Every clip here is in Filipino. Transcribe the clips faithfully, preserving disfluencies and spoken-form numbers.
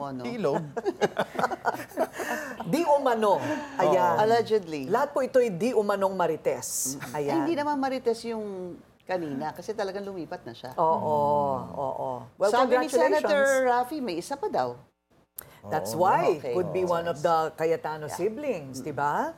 mo, no? Ilog. Di umano. Ayan. Allegedly. Lahat po ito'y di umanong marites. Ay, Ayan. hindi naman marites yung kanina kasi talagang lumipat na siya. Oo, oo. Well, Sabi ni congratulations. Senator Raffy, may isa pa daw. That's Oo. why. Okay. Could be Oo. one of the Cayetano siblings, di ba?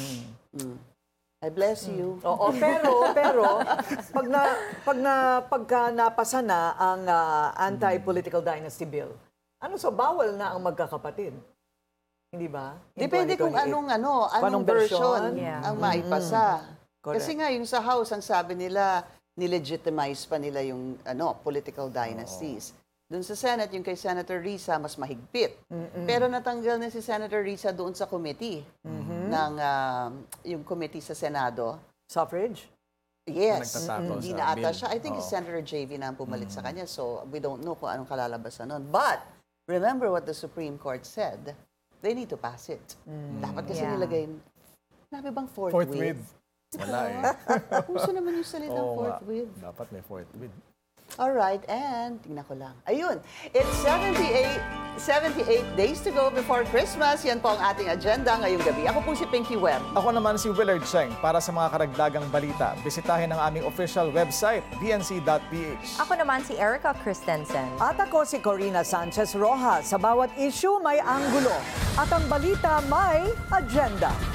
I bless you. Oo, pero pero pag na pag na pagka napasa na ang ah, anti-political dynasty bill. Ano so bawal na ang magkakapatid? Hindi ba? In Depende kung twenty twenty-eight. anong ano, anong Anong version, version? Yeah. ang maipasa. Correct. Kasi nga yung sa House, ang sabi nila, nilegitimize pa nila yung ano, political dynasties. Doon sa Senate, yung kay Senator Risa, mas mahigpit. Pero natanggal na si Senator Risa doon sa committee ng ah, yung committee sa Senado. Suffrage? Yes, Nagtatako hindi sa na ata bill. siya. I think it's Oo. Senator J V na ang pumalit sa kanya. So, we don't know kung anong kalalabasan nun. But, remember what the Supreme Court said. They need to pass it. Dapat kasi Yeah. nilagay, nabi bang fourth, Fourth with? with. Wala eh. Puso naman yung salitang Oo fourth nga. with. Dapat may fourth with. Alright, and tingnan ko lang. Ayun, it's seventy-eight, seventy-eight days to go before Christmas. Yan po ang ating agenda ngayong gabi. Ako po si Pinky Webb. Ako naman si Willard Cheng. Para sa mga karagdagang balita, bisitahin ang aming official website, b n c dot p h. Ako naman si Erica Christensen. At ako si Corina Sanchez Rojas. Sa bawat issue may anggulo. At ang balita may agenda.